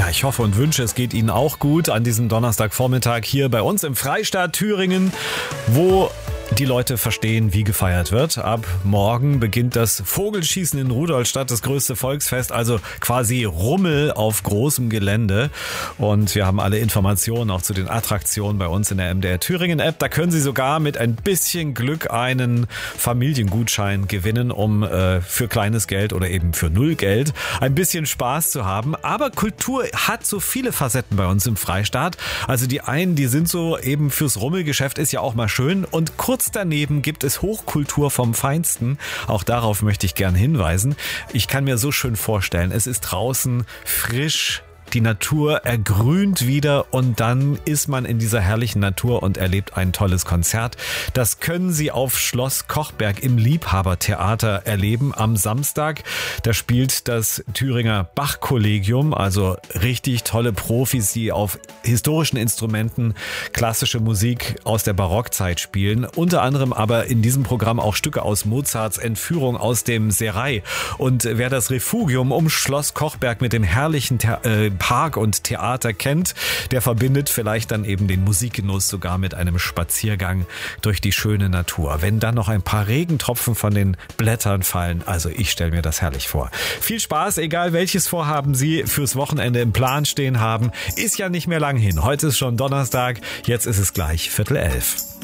Ja, ich hoffe und wünsche, es geht Ihnen auch gut an diesem Donnerstagvormittag hier bei uns im Freistaat Thüringen, wo die Leute verstehen, wie gefeiert wird. Ab morgen beginnt das Vogelschießen in Rudolstadt, das größte Volksfest, also quasi Rummel auf großem Gelände. Und wir haben alle Informationen auch zu den Attraktionen bei uns in der MDR Thüringen App. Da können Sie sogar mit ein bisschen Glück einen Familiengutschein gewinnen, um für kleines Geld oder eben für null Geld ein bisschen Spaß zu haben. Aber Kultur hat so viele Facetten bei uns im Freistaat. Also die einen, die sind so eben fürs Rummelgeschäft, ist ja auch mal schön. Und kurz daneben gibt es Hochkultur vom Feinsten. Auch darauf möchte ich gern hinweisen. Ich kann mir so schön vorstellen, es ist draußen frisch, die Natur ergrünt wieder und dann ist man in dieser herrlichen Natur und erlebt ein tolles Konzert. Das können Sie auf Schloss Kochberg im Liebhabertheater erleben am Samstag. Da spielt das Thüringer Bach-Kollegium, also richtig tolle Profis, die auf historischen Instrumenten klassische Musik aus der Barockzeit spielen. Unter anderem aber in diesem Programm auch Stücke aus Mozarts Entführung aus dem Serail. Und wer das Refugium um Schloss Kochberg mit dem herrlichen Park und Theater kennt, der verbindet vielleicht dann eben den Musikgenuss sogar mit einem Spaziergang durch die schöne Natur. Wenn dann noch ein paar Regentropfen von den Blättern fallen, also ich stelle mir das herrlich vor. Viel Spaß, egal welches Vorhaben Sie fürs Wochenende im Plan stehen haben, ist ja nicht mehr lang hin. Heute ist schon Donnerstag, jetzt ist es gleich 10:45.